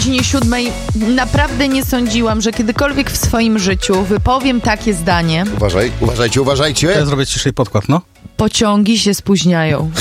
godzinie 7 naprawdę nie sądziłam, że kiedykolwiek w swoim życiu wypowiem takie zdanie. Uważajcie. Ja zrobię ciszej podkład, no. Pociągi się spóźniają.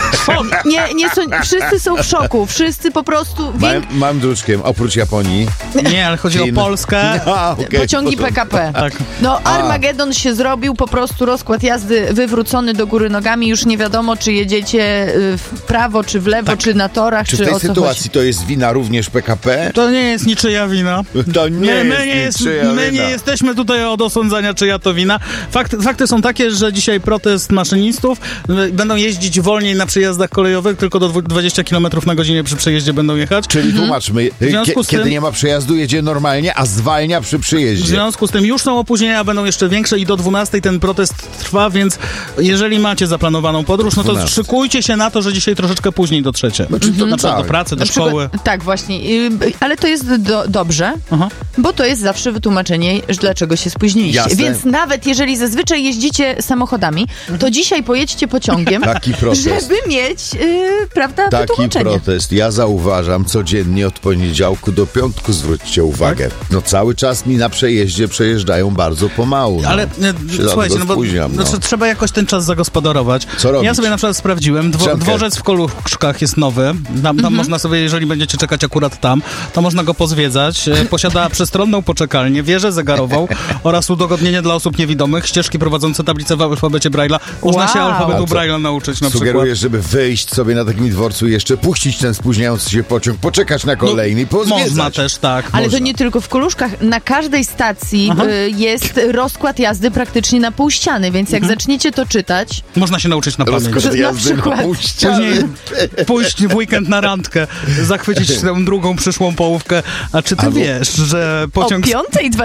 Wszyscy są w szoku. Wszyscy po prostu... Mam druczkiem, oprócz Japonii. Nie, ale chodzi o Polskę. Pociągi PKP. Tak. No, Armagedon się zrobił, po prostu rozkład jazdy wywrócony do góry nogami. Już nie wiadomo, czy jedziecie w prawo, czy w lewo, czy na torach, Czy czy w tej o co sytuacji chodzi. to jest wina również PKP? To nie jest niczyja wina. To nie My nie jesteśmy tutaj od osądzania, czyja to wina. Fakty są takie, że dzisiaj protest maszynistów. Będą jeździć wolniej na przejazdach kolejowych, tylko do 20 km na godzinę przy przejeździe będą jechać. Czyli tłumaczmy, kiedy nie ma przejazdu, jedzie normalnie, a zwalnia przy przyjeździe. W związku z tym już są opóźnienia, będą jeszcze większe i do 12 ten protest trwa, więc jeżeli macie zaplanowaną podróż, no to 12. szykujcie się na to, że dzisiaj troszeczkę później dotrzecie. Na przykład do pracy, do szkoły. Tak, właśnie. Ale to jest dobrze, bo to jest zawsze wytłumaczenie, dlaczego się spóźniliście. Jasne. Więc nawet jeżeli zazwyczaj jeździcie samochodami, to dzisiaj pojedźcie pociągiem, Taki protest. żeby mieć, Taki wytłumaczenie. protest. Ja zauważam codziennie od poniedziałku do piątku, zwróćcie uwagę. No cały czas mi na przejeździe przejeżdżają bardzo pomału. No. Ale słuchajcie, no bo spóźniam, trzeba jakoś ten czas zagospodarować. Co robić? Ja sobie na przykład sprawdziłem, dworzec w Koluszkach jest nowy. Tam można sobie, jeżeli będziecie czekać akurat tam, to można go pozwiedzać. Posiada przestronną poczekalnię, wieżę zegarową oraz udogodnienie dla osób niewidomych, ścieżki prowadzące tablicę w alfabecie Braille'a. Można się alfabetu Braille'a nauczyć na przykład. Sugerujesz, żeby wyjść sobie na takim dworcu i jeszcze puścić ten spóźniający się pociąg, poczekać na kolejny i pozwiedzać. Można też, tak. Ale można. to nie tylko w Koluszkach. Na każdej stacji jest rozkład jazdy praktycznie na pół ściany, więc jak zaczniecie to czytać... Można się nauczyć na pamięć. Rozkład jazdy przykład. na pół ściany. Pójść w weekend na randkę, zachwycić tę drugą przyszłą połówkę, a czy ty wiesz, że pociąg... O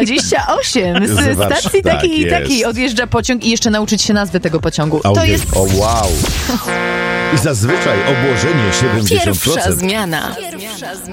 5:28 z Zobacz, stacji tak takiej i jest. takiej odjeżdża pociąg i jeszcze nauczyć się nazwy tego pociągu. To jest... O wow! I zazwyczaj obłożenie 70%. Pierwsza zmiana.